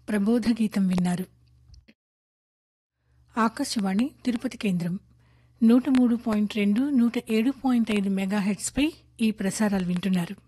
ప్రబోధ గీతం విన్నారు. ఆకాశవాణి తిరుపతి కేంద్రం 103.2, 107.5 మెగాహెర్ట్జ్పై ఈ ప్రసారాలు వింటున్నారు.